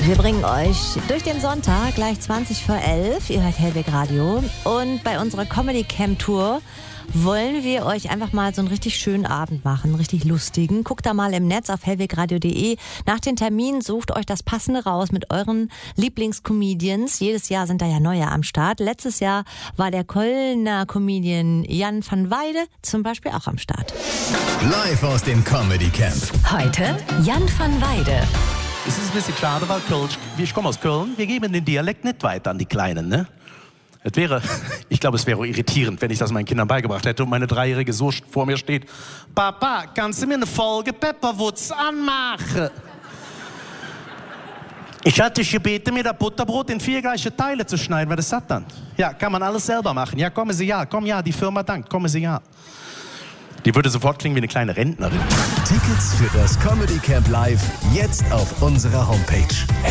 Wir bringen euch durch den Sonntag gleich 20 vor 11. Ihr hört Hellweg Radio. Und bei unserer Comedy Camp Tour wollen wir euch einfach mal so einen richtig schönen Abend machen, einen richtig lustigen. Guckt da mal im Netz auf hellwegradio.de. Nach den Terminen sucht euch das Passende raus mit euren Lieblingscomedians. Jedes Jahr sind da ja neue am Start. Letztes Jahr war der Kölner Comedian Jan van Weide zum Beispiel auch am Start. Live aus dem Comedy Camp. Heute Jan van Weide. Es ist ein bisschen schade, weil ich komme aus Köln, wir geben den Dialekt nicht weiter an die Kleinen, ne? Ich glaube, es wäre irritierend, wenn ich das meinen Kindern beigebracht hätte und meine Dreijährige so vor mir steht. Papa, kannst du mir eine Folge Pepperwoods anmachen? Ich hatte dich gebeten, mir das Butterbrot in 4 gleiche Teile zu schneiden. Was ist das dann? Ja, kann man alles selber machen. Ja, kommen Sie ja. Komm ja, die Firma dankt. Kommen Sie ja. Die würde sofort klingen wie eine kleine Rentnerin. Tickets für das Comedy Camp Live jetzt auf unserer Homepage